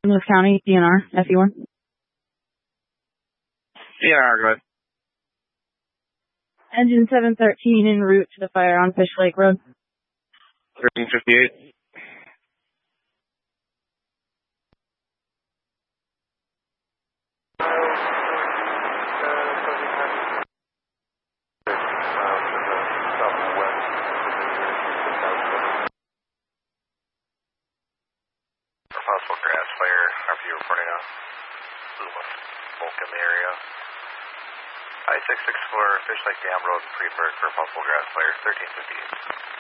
Lewis County, DNR, FE1. DNR, go ahead. Engine 713 en route to the fire on Fish Lake Road. 1358. Possible grass fire. RP reporting a smoke in the area. I-664 Fish Lake Dam Road in Freeburg for possible grass fire, 1358.